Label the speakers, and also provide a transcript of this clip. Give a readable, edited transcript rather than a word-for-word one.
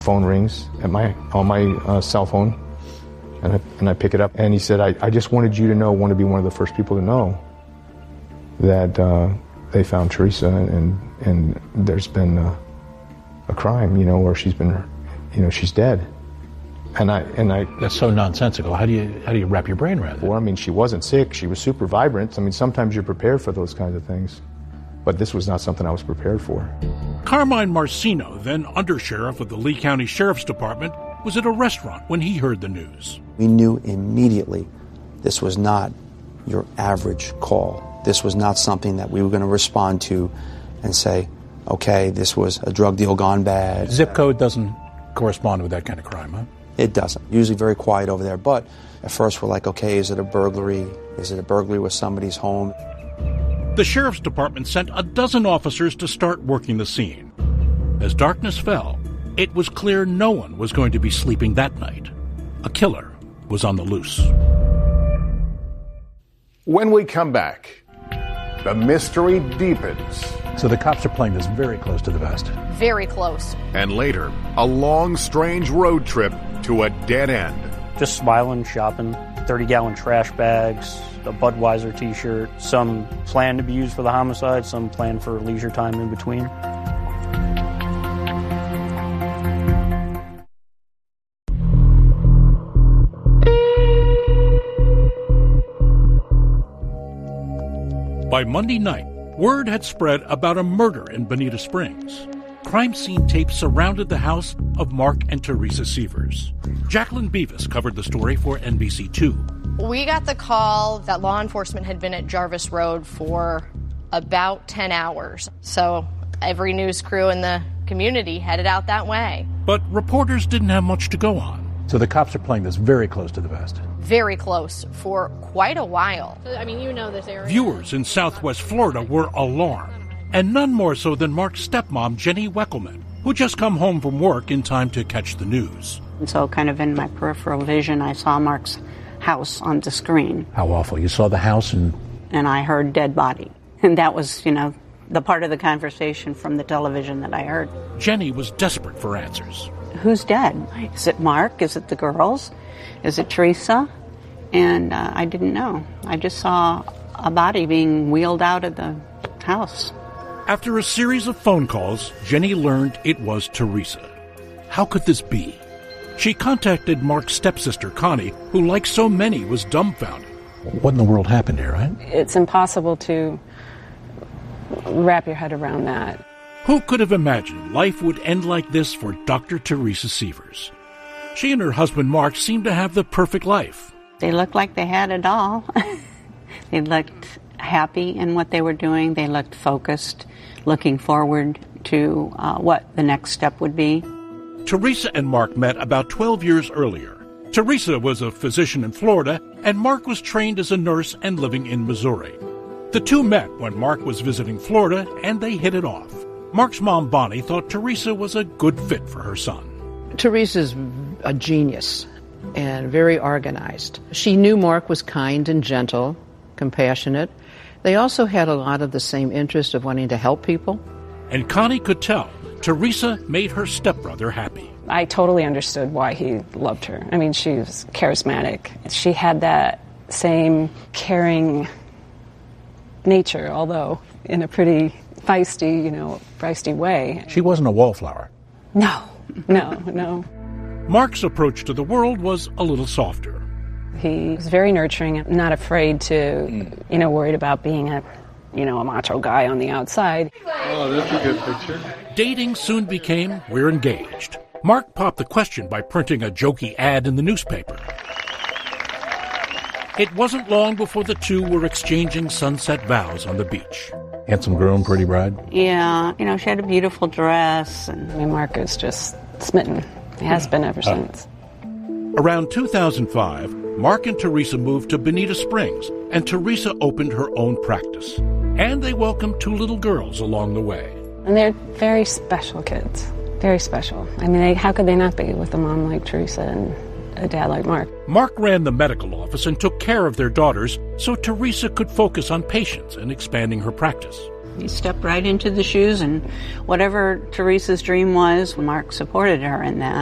Speaker 1: Phone rings on my cell phone, and I pick it up, and he said, I just wanted you to know, want to be one of the first people to know that they found Teresa, and there's been a crime, where she's been, she's dead. And I
Speaker 2: that's so nonsensical. How do you wrap your brain around that?
Speaker 1: Well, she wasn't sick. She was super vibrant. Sometimes you're prepared for those kinds of things, but this was not something I was prepared for.
Speaker 3: Carmine Marcino, then undersheriff of the Lee County Sheriff's Department, was at a restaurant when he heard the news.
Speaker 4: We knew immediately this was not your average call. This was not something that we were going to respond to and say, okay, this was a drug deal gone bad.
Speaker 2: Zip code doesn't correspond with that kind of crime, huh?
Speaker 4: It doesn't. Usually very quiet over there. But at first we're like, okay, is it a burglary? Is it a burglary with somebody's home?
Speaker 3: The Sheriff's Department sent a dozen officers to start working the scene. As darkness fell, it was clear no one was going to be sleeping that night. A killer was on the loose.
Speaker 5: When we come back, the mystery deepens.
Speaker 2: So the cops are playing this very close to the vest.
Speaker 6: Very close.
Speaker 5: And later, a long, strange road trip to a dead end.
Speaker 7: Just smiling, shopping, 30-gallon trash bags, a Budweiser t-shirt, some planned to be used for the homicide, some planned for leisure time in between.
Speaker 3: By Monday night, word had spread about a murder in Bonita Springs. Crime scene tapes surrounded the house of Mark and Teresa Sievers. Jacqueline Beavis covered the story for NBC2.
Speaker 6: We got the call that law enforcement had been at Jarvis Road for about 10 hours. So every news crew in the community headed out that way.
Speaker 3: But reporters didn't have much to go on.
Speaker 2: So the cops are playing this very close to the vest.
Speaker 6: Very close for quite a while.
Speaker 8: This area.
Speaker 3: Viewers in Southwest Florida were alarmed, and none more so than Mark's stepmom, Jenny Weckelman, who'd just come home from work in time to catch the news.
Speaker 9: And so kind of in my peripheral vision, I saw Mark's house on the screen.
Speaker 2: How awful. You saw the house and
Speaker 9: I heard dead body. And that was, the part of the conversation from the television that I heard.
Speaker 3: Jenny was desperate for answers.
Speaker 9: Who's dead? Is it Mark? Is it the girls? Is it Teresa? And I didn't know. I just saw a body being wheeled out of the house.
Speaker 3: After a series of phone calls, Jenny learned it was Teresa. How could this be? She contacted Mark's stepsister, Connie, who, like so many, was dumbfounded.
Speaker 2: What in the world happened here, right?
Speaker 8: It's impossible to wrap your head around that.
Speaker 3: Who could have imagined life would end like this for Dr. Teresa Sievers? She and her husband, Mark, seemed to have the perfect life.
Speaker 9: They looked like they had it all. They looked happy in what they were doing. They looked focused, looking forward to what the next step would be.
Speaker 3: Teresa and Mark met about 12 years earlier. Teresa was a physician in Florida, and Mark was trained as a nurse and living in Missouri. The two met when Mark was visiting Florida, and they hit it off. Mark's mom, Bonnie, thought Teresa was a good fit for her son.
Speaker 10: Teresa's a genius and very organized. She knew Mark was kind and gentle, compassionate. They also had a lot of the same interest of wanting to help people.
Speaker 3: And Connie could tell Teresa made her stepbrother happy.
Speaker 8: I totally understood why he loved her. She was charismatic. She had that same caring nature, although in a pretty feisty way.
Speaker 2: She wasn't a wallflower.
Speaker 8: No.
Speaker 3: Mark's approach to the world was a little softer.
Speaker 8: He was very nurturing and not afraid to, worried about being a macho guy on the outside.
Speaker 11: Oh, that's a good picture.
Speaker 3: Dating soon became, we're engaged. Mark popped the question by printing a jokey ad in the newspaper. It wasn't long before the two were exchanging sunset vows on the beach.
Speaker 2: Handsome groom, pretty bride?
Speaker 9: Yeah, she had a beautiful dress.
Speaker 8: And Mark is just smitten. He has been ever since.
Speaker 3: Around 2005, Mark and Teresa moved to Bonita Springs, and Teresa opened her own practice. And they welcomed two little girls along the way.
Speaker 8: And they're very special kids. Very special. How could they not be with a mom like Teresa and a dad like Mark?
Speaker 3: Mark ran the medical office and took care of their daughters so Teresa could focus on patients and expanding her practice.
Speaker 9: He stepped right into the shoes, and whatever Teresa's dream was, Mark supported her in that.